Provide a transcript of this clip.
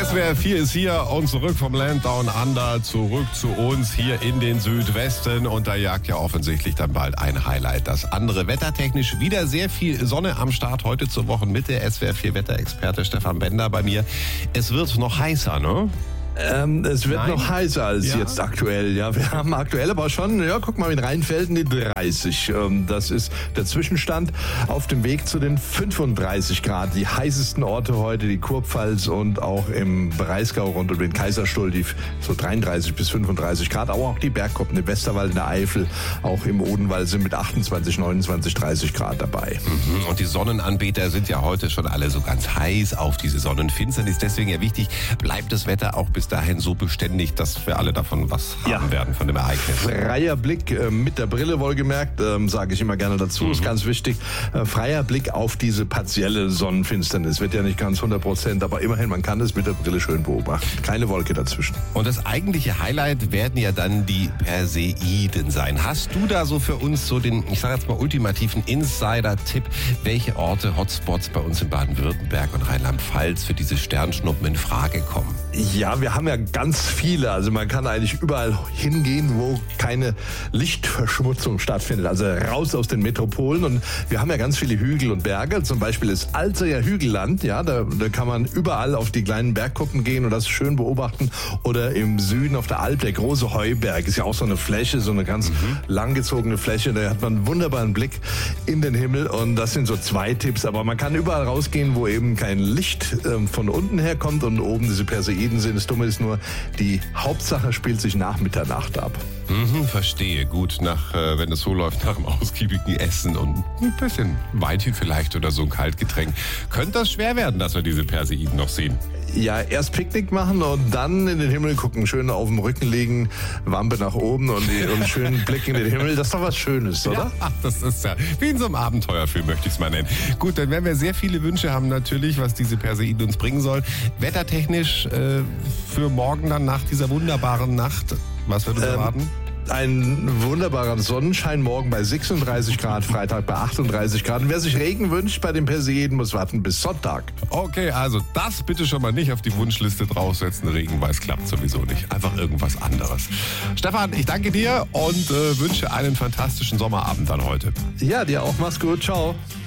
SWR 4 ist hier und zurück vom Land Down Under, zurück zu uns hier in den Südwesten. Und da jagt ja offensichtlich dann bald ein Highlight. Das andere wettertechnisch wieder sehr viel Sonne am Start heute zur Wochenmitte. SWR 4 Wetterexperte Stefan Bender bei mir. Es wird noch heißer, ne? Es wird noch heißer als jetzt aktuell. Ja, wir haben aktuell aber schon, guck mal, in Rheinfelden die 30. Das ist der Zwischenstand auf dem Weg zu den 35 Grad. Die heißesten Orte heute, die Kurpfalz und auch im Breisgau rund um den Kaiserstuhl, die so 33 bis 35 Grad. Aber auch die Bergkuppen im Westerwald, in der Eifel, auch im Odenwald sind mit 28, 29, 30 Grad dabei. Und die Sonnenanbeter sind ja heute schon alle so ganz heiß auf diese Sonnenfinsternis. Deswegen ja wichtig, bleibt das Wetter auch bis dahin so beständig, dass wir alle davon was haben werden von dem Ereignis. Freier Blick mit der Brille wohlgemerkt, sage ich immer gerne dazu, ist ganz wichtig. Freier Blick auf diese partielle Sonnenfinsternis. Wird ja nicht ganz 100%, aber immerhin, man kann es mit der Brille schön beobachten. Keine Wolke dazwischen. Und das eigentliche Highlight werden ja dann die Perseiden sein. Hast du da so für uns so den, ich sage jetzt mal, ultimativen Insider-Tipp, welche Orte, Hotspots bei uns in Baden-Württemberg und Rheinland-Pfalz für diese Sternschnuppen in Frage kommen? Ja, wir haben ja ganz viele. Also man kann eigentlich überall hingehen, wo keine Lichtverschmutzung stattfindet. Also raus aus den Metropolen. Und wir haben ja ganz viele Hügel und Berge. Zum Beispiel das Alzeyer Hügelland. Ja, da kann man überall auf die kleinen Bergkuppen gehen und das schön beobachten. Oder im Süden auf der Alp, der große Heuberg. Ist ja auch so eine Fläche, so eine ganz langgezogene Fläche. Da hat man einen wunderbaren Blick in den Himmel. Und das sind so 2 Tipps. Aber man kann überall rausgehen, wo eben kein Licht von unten herkommt und oben diese Perseiden sind. Das Dumme ist nur, die Hauptsache spielt sich nach Mitternacht ab. Verstehe. Gut, wenn es so läuft, nach einem ausgiebigen Essen und ein bisschen Weinchen vielleicht oder so ein Kaltgetränk, könnte das schwer werden, dass wir diese Perseiden noch sehen. Ja, erst Picknick machen und dann in den Himmel gucken, schön auf dem Rücken liegen, Wampe nach oben und einen schönen Blick in den Himmel. Das ist doch was Schönes, oder? Ja, das ist ja wie in so einem Abenteuerfilm, möchte ich es mal nennen. Gut, dann werden wir sehr viele Wünsche haben natürlich, was diese Perseiden uns bringen sollen. Wettertechnisch für morgen dann nach dieser wunderbaren Nacht, was wird uns erwarten? Ein wunderbarer Sonnenschein morgen bei 36 Grad, Freitag bei 38 Grad. Und wer sich Regen wünscht bei den Perseiden, muss warten bis Sonntag. Okay, also das bitte schon mal nicht auf die Wunschliste draufsetzen. Regen, weil es klappt sowieso nicht. Einfach irgendwas anderes. Stefan, ich danke dir und wünsche einen fantastischen Sommerabend dann heute. Ja, dir auch. Mach's gut. Ciao.